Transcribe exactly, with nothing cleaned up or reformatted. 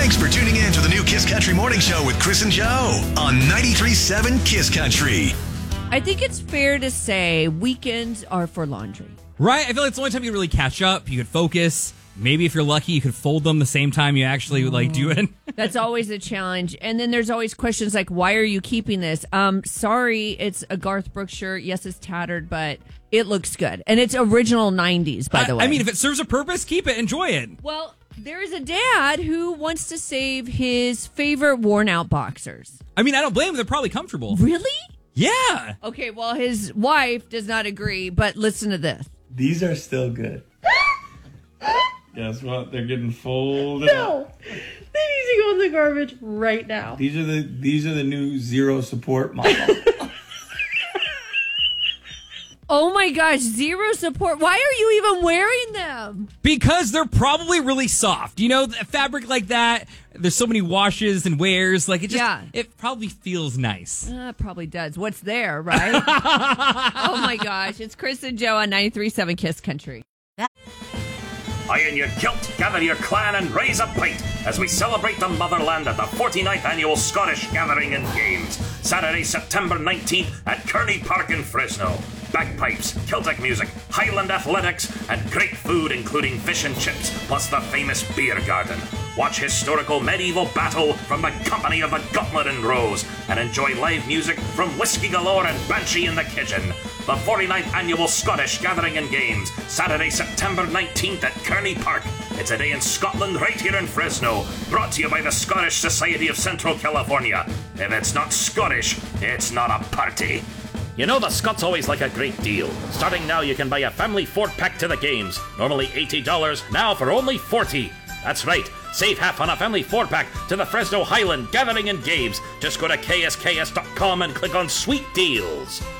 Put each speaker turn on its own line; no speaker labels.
Thanks for tuning in to the new Kiss Country Morning Show with Chris and Joe on ninety-three point seven Kiss Country.
I think it's fair to say weekends are for laundry.
Right? I feel like it's the only time you can really catch up. You could focus. Maybe if you're lucky, you could fold them the same time you actually like do it.
That's always a challenge. And then there's always questions like, why are you keeping this? Um, sorry, it's a Garth Brooks shirt. Yes, it's tattered, but it looks good. And it's original nineties, by
I,
the way.
I mean, if it serves a purpose, keep it. Enjoy it.
Well, there is a dad who wants to save his favorite worn-out boxers.
I mean, I don't blame him. They're probably comfortable.
Really?
Yeah.
Okay, well, his wife does not agree, but listen to this.
These are still good. Guess what? They're getting folded
No,
up.
they need to go in the garbage right now.
These are the these are the new zero support model.
Oh my gosh, zero support. Why are you even wearing them?
Because they're probably really soft. You know, a fabric like that, there's so many washes and wears. Like, it just,
Yeah.
it probably feels nice.
Uh, probably does. What's there, right? Oh my gosh, it's Chris and Joe on ninety-three point seven Kiss Country.
Iron your kilt, gather your clan, and raise a pint as we celebrate the motherland at the forty-ninth Annual Scottish Gathering and Games, Saturday, September nineteenth at Kearney Park in Fresno. Bagpipes, Celtic music, Highland athletics, and great food including fish and chips, plus the famous beer garden. Watch historical medieval battle from the company of the Gauntlet and Rose, and enjoy live music from Whiskey Galore and Banshee in the Kitchen. The forty-ninth Annual Scottish Gathering and Games, Saturday, September nineteenth at Kearney Park. It's a day in Scotland right here in Fresno, brought to you by the Scottish Society of Central California. If it's not Scottish, it's not a party. You know the Scots always like a great deal. Starting now, you can buy a family four-pack to the games. Normally eighty dollars, now for only forty dollars. That's right, save half on a family four-pack to the Fresno Highland Gathering and Games. Just go to K S K S dot com and click on Sweet Deals.